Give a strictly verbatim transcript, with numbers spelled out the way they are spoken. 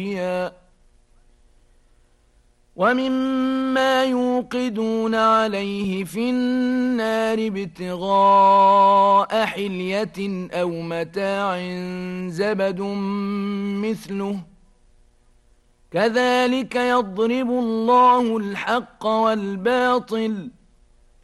ومما يوقدون عليه في النار ابتغاء حلية أو متاع زبد مثله كذلك يضرب الله الحق والباطل